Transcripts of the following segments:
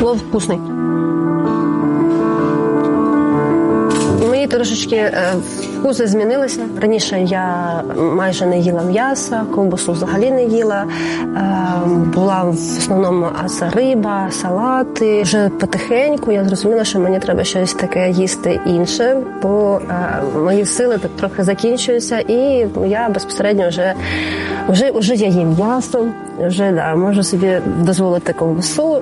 Плов вкусний. Мої трошечки вкуси змінилися. Раніше я майже не їла м'яса, ковбасу взагалі не їла. Була в основному риба, салати. Вже потихеньку я зрозуміла, що мені треба щось таке їсти інше, бо мої сили так трохи закінчуються, і я безпосередньо вже я їм м'ясо, вже можу собі дозволити ковбасу.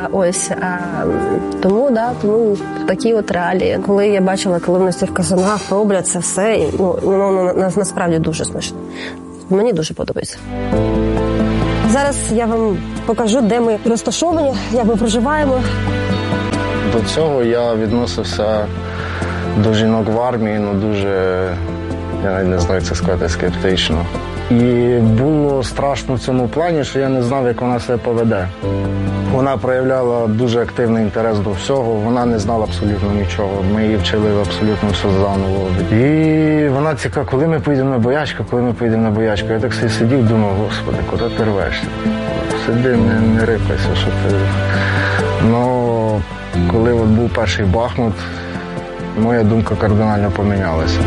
Тому такі от реалії. Коли я бачила, коли вони в казанах роблять це все, воно насправді дуже смачно. Мені дуже подобається. Зараз я вам покажу, де ми розташовані, як ми проживаємо. До цього я відносився до жінок в армії, дуже, я навіть не знаю, як це сказати, скептично. І було страшно в цьому плані, що я не знав, як вона себе поведе. Вона проявляла дуже активний інтерес до всього, вона не знала абсолютно нічого. Ми її вчили абсолютно все заново. І вона цікава, коли ми поїдемо на боячку, Я так собі сидів, думав, Господи, куди ти рвешся? Сиди, не рипайся, що ти... Коли був перший Бахмут, моя думка кардинально помінялася.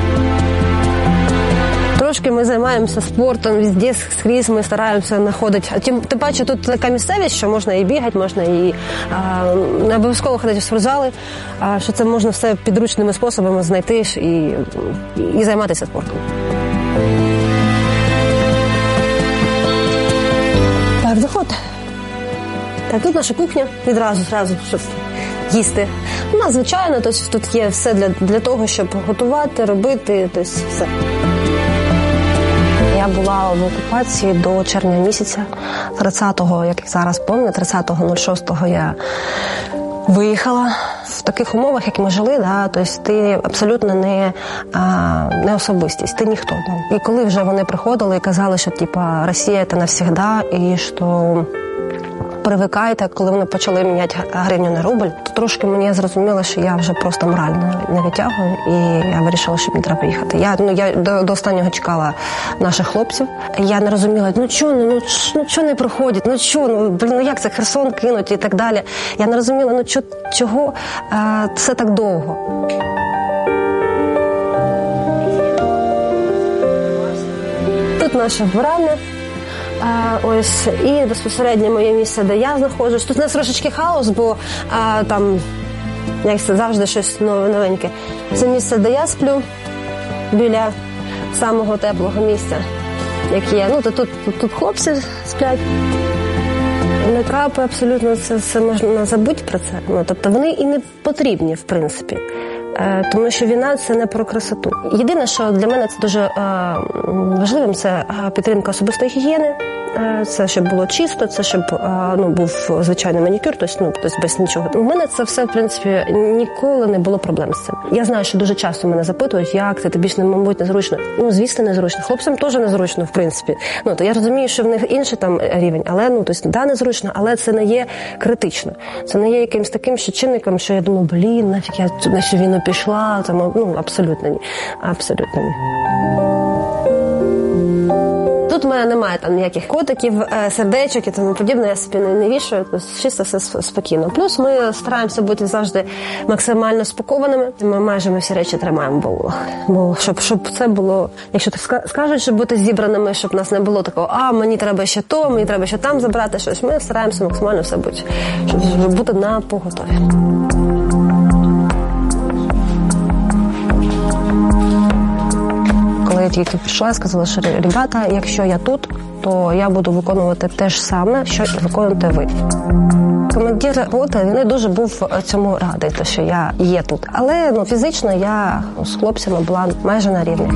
Трошки ми займаємося спортом, везде, скрізь ми стараємося знаходити. Тим паче тут така місцевість, що можна і бігати, можна і не обов'язково ходити в спортзали, що це можна все підручними способами знайти і займатися спортом. Так, заходьте. Так, тут наша кухня, відразу, щоб їсти. Звичайно, тут є все для того, щоб готувати, робити, все. Я була в окупації до червня місяця. 30-го, як зараз пам'ятаю, 30.06 я виїхала. В таких умовах, як ми жили, ти абсолютно не особистість, ти ніхто. І коли вже вони приходили і казали, що Росія – це навсегда, і що привикайте, коли вони почали міняти гривню на рубль, то трошки мені зрозуміло, що я вже просто морально не витягую, і я вирішила, що мені треба їхати. Я до останнього чекала наших хлопців. Я не розуміла, чого не проходять, як це Херсон кинуть і так далі. Я не розуміла, чого це так довго. Тут наша вбиральня. І безпосередньо моє місце, де я знаходжусь. Тут у нас трошечки хаос, бо там, як це, завжди щось новеньке. Це місце, де я сплю, біля самого теплого місця, як є. Тут хлопці сплять. Не трапи абсолютно, це можна забути про це. Тобто вони і не потрібні, в принципі. Тому що війна – це не про красоту. Єдине, що для мене це дуже важливим, це підтримка особистої гігієни. Це щоб було чисто, це щоб був звичайний манікюр, тобто без нічого. У мене це все, в принципі, ніколи не було проблем з цим. Я знаю, що дуже часто мене запитують, як це, тобі ж, мабуть, незручно. Звісно, незручно. Хлопцям теж незручно, в принципі. То я розумію, що в них інший там рівень, але, незручно, але це не є критично. Це не є якимось таким чинником, що я думаю, нафіг я на цю війну пішла, абсолютно ні. Абсолютно ні. Тут в мене немає ніяких котиків, сердечок і тому подібне, я собі не вішаю, чисто все спокійно. Плюс ми стараємося бути завжди максимально спакованими. Ми всі речі тримаємо, бо щоб це було, якщо так скажуть, щоб бути зібраними, щоб в нас не було такого, мені треба ще то, мені треба ще там забрати щось. Ми стараємося максимально все бути, щоб бути на поготові. Коли я тільки прийшла, я сказала, що ребята, якщо я тут, то я буду виконувати те ж саме, що виконуєте ви. Командир роти, він дуже був цьому радий, що я є тут. Але фізично я з хлопцями була майже на рівних.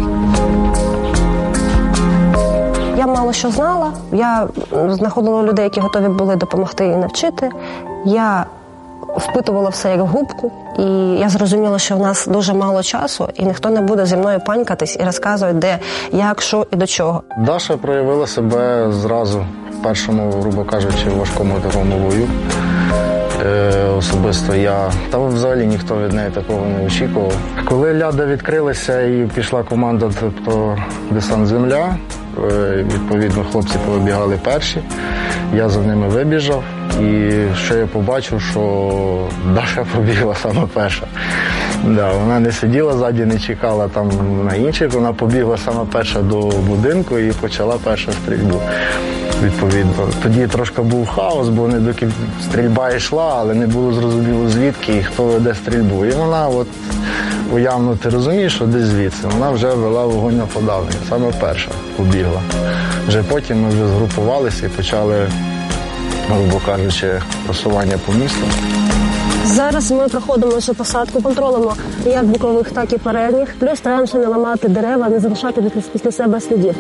Я мало що знала, я знаходила людей, які готові були допомогти і навчити. Я впитувала все як в губку, і я зрозуміла, що в нас дуже мало часу, і ніхто не буде зі мною панькатись і розказувати, де, як, що і до чого. Даша проявила себе зразу в першому, грубо кажучи, важкому такому бою. Особисто та взагалі ніхто від неї такого не очікував. Коли ляда відкрилася і пішла команда, тобто десант земля, відповідно хлопці повибігали перші, я за ними вибіжав. І що я побачив, що Даша побігла саме перша. Да, вона не сиділа ззаді, не чекала там на інших, вона побігла саме перша до будинку і почала першу стрільбу. Відповідно. Тоді трошки був хаос, бо не доки стрільба йшла, але не було зрозуміло звідки і хто веде стрільбу. І вона от уявно, ти розумієш, що десь звідси. Вона вже вела вогонь на подавлення, саме перша побігла. Вже потім ми вже згрупувалися і почали, грубо кажучи, просування по місту. Зараз ми проходимо ще посадку, контролимо як бокових, так і передніх. Плюс стараємося не ламати дерева, не залишати після себе слідів.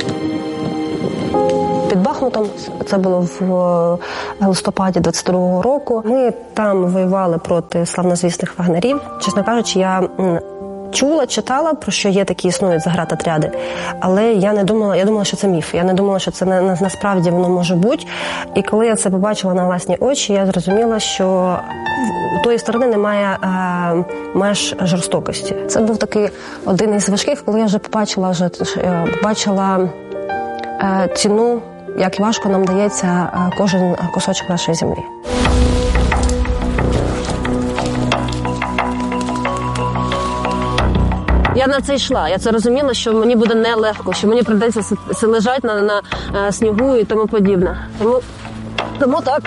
Під Бахмутом, це було в листопаді 22-го року, ми там воювали проти славнозвісних вагнерів. Чесно кажучи, я чула, читала, про що є такі існують заградотряди, але я думала, що це міф. Я не думала, що це насправді воно може бути. І коли я це побачила на власні очі, я зрозуміла, що у тої сторони немає меж жорстокості. Це був такий один із важких, коли я вже побачила ціну, як важко нам дається кожен кусочок нашої землі. Я на це йшла. Я це розуміла, що мені буде нелегко, що мені прийдеться лежати на снігу і тому подібне. Тому так.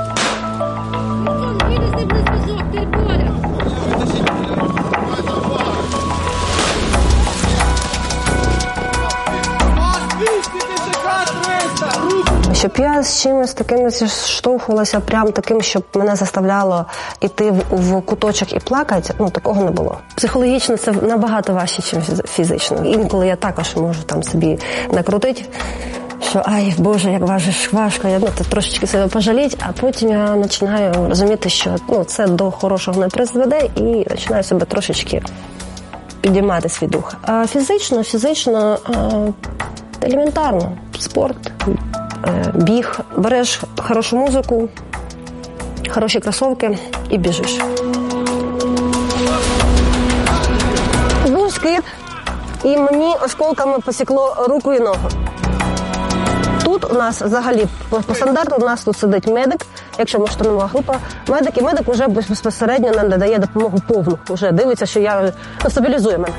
Щоб я з чимось таким зіштовхувалася, прям таким, щоб мене заставляло йти в куточок і плакати, такого не було. Психологічно це набагато важче, ніж фізично. Інколи я також можу там собі накрутити, що ай, Боже, як важко, я трошечки себе пожаліти, а потім я починаю розуміти, що це до хорошого не призведе, і починаю себе трошечки підіймати свій дух. А фізично, елементарно, спорт, біг, береш хорошу музику, хороші кросівки і біжиш. Був скид, і мені осколками посікло руку і ногу. Тут у нас взагалі, по стандарту, у нас тут сидить медик, якщо ми штурмова група, медик, і медик вже безпосередньо нам надає допомогу повну. Вже дивиться, що я стабілізує мене.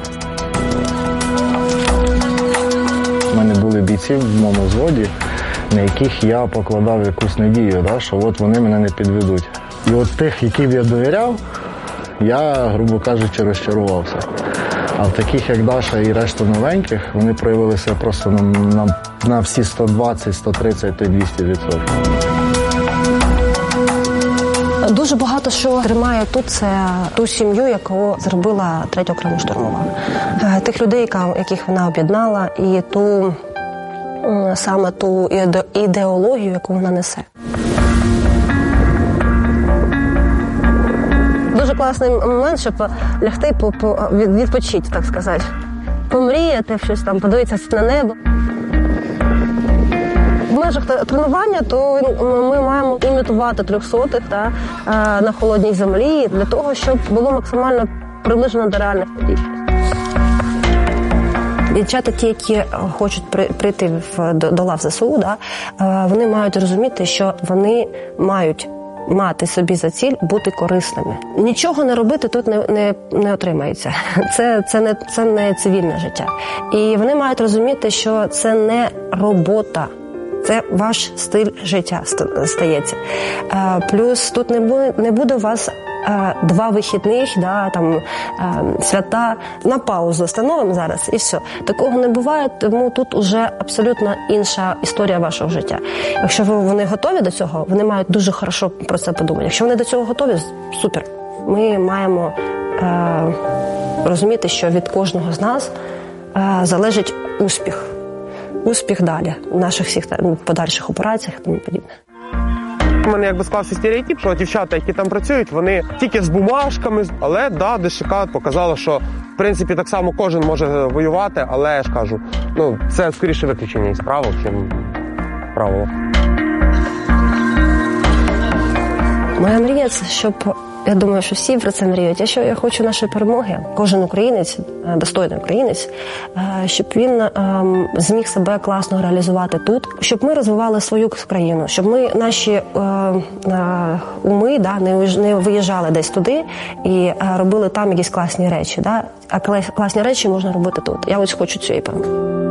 У мене були бійці в моєму взводі, на яких я покладав якусь надію, що от вони мене не підведуть. І от тих, яким я довіряв, я, грубо кажучи, розчарувався. А в таких, як Даша і решта новеньких, вони проявилися просто на всі 120, 130, то й 200%. Дуже багато що тримає тут, це ту сім'ю, яку зробила 3-я окрема штурмова. Тих людей, яких вона об'єднала, і саме ту ідеологію, яку вона несе. Дуже класний момент, щоб лягти, відпочити, так сказати. Помріяти, щось там, подивитися на небо. В межах тренування то ми маємо імітувати 300-х на холодній землі для того, щоб було максимально приближено до реальних подій. Дівчата, ті, які хочуть прийти до лав ЗСУ, вони мають розуміти, що вони мають мати собі за ціль бути корисними. Нічого не робити тут не отримається. Це не цивільне життя. І вони мають розуміти, що це не робота. Це ваш стиль життя стається. Плюс тут не буде у вас 2 вихідних, свята, на паузу встановимо зараз і все. Такого не буває, тому тут уже абсолютно інша історія вашого життя. Якщо вони готові до цього, вони мають дуже хорошо про це подумати. Якщо вони до цього готові, супер. Ми маємо розуміти, що від кожного з нас залежить успіх. Успіх далі в наших всіх подальших операціях і тому подібне. У мене склався стереотип, що дівчата, які там працюють, вони тільки з бумажками. Але ДШК показало, що в принципі так само кожен може воювати, але я ж кажу, це скоріше виключення із правил, ніж правило. Моя мрія – це щоб Я думаю, що всі про це мріють. Я хочу нашої перемоги. Кожен українець, достойний українець, щоб він зміг себе класно реалізувати тут, щоб ми розвивали свою країну, щоб ми наші уми не виїжджали десь туди і робили там якісь класні речі. А класні речі можна робити тут. Я ось хочу цієї перемоги.